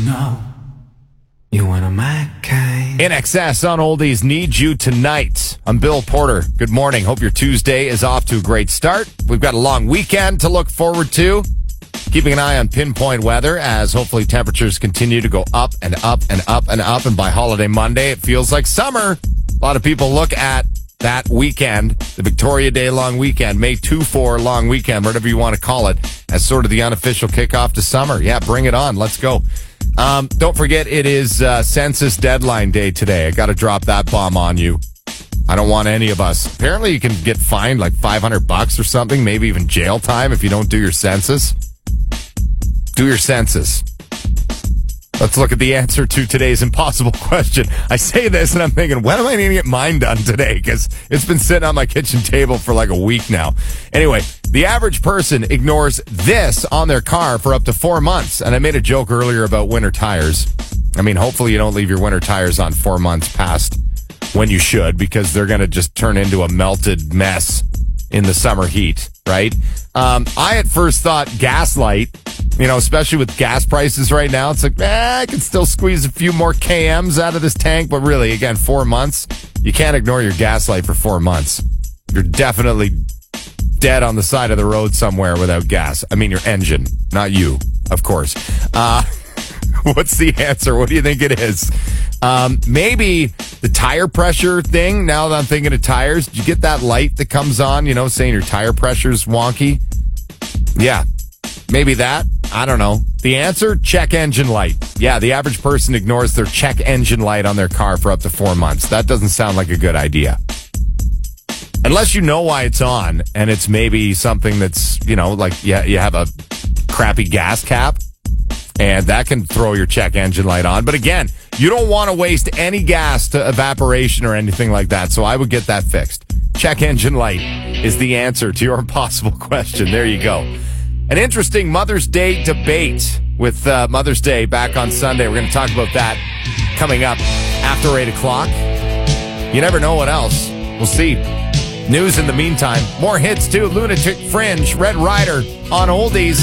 know you one of my kind. In excess on Oldies, Need You Tonight. I'm Bill Porter. Good morning. Hope your Tuesday is off to a great start. We've got a long weekend to look forward to. Keeping an eye on pinpoint weather as hopefully temperatures continue to go up and up and up and up. And by holiday Monday, it feels like summer. A lot of people look at that weekend, the Victoria Day long weekend, May 2-4 long weekend, whatever you want to call it, as sort of the unofficial kickoff to summer. Yeah, bring it on. Let's go. Don't forget, it is census deadline day today. I got to drop that bomb on you. I don't want any of us. Apparently, you can get fined like $500 or something, maybe even jail time if you don't do your census. Do your census. Let's look at the answer to today's impossible question. I say this and I'm thinking, when am I going to get mine done today? Because it's been sitting on my kitchen table for like a week now. Anyway, the average person ignores this on their car for up to 4 months. And I made a joke earlier about winter tires. I mean, hopefully you don't leave your winter tires on 4 months past when you should, because they're going to just turn into a melted mess in the summer heat, right? I at first thought Gaslight, especially with gas prices right now, it's like, I can still squeeze a few more KMs out of this tank. But really, again, 4 months, you can't ignore your Gaslight for 4 months. You're definitely dead on the side of the road somewhere without gas. I mean, your engine, not you, of course. What's the answer? What do you think it is? Maybe the tire pressure thing. Now that I'm thinking of tires, did you get that light that comes on, saying your tire pressure's wonky? Yeah, maybe that. I don't know. The answer, check engine light. Yeah, the average person ignores their check engine light on their car for up to 4 months. That doesn't sound like a good idea. Unless you know why it's on, and it's maybe something that's, like you have a crappy gas cap, and that can throw your check engine light on. But again, you don't want to waste any gas to evaporation or anything like that, so I would get that fixed. Check engine light is the answer to your impossible question. There you go. An interesting Mother's Day debate with Mother's Day back on Sunday. We're going to talk about that coming up after 8 o'clock. You never know what else. We'll see. News in the meantime. More hits too. Lunatic Fringe, Red Rider on Oldies.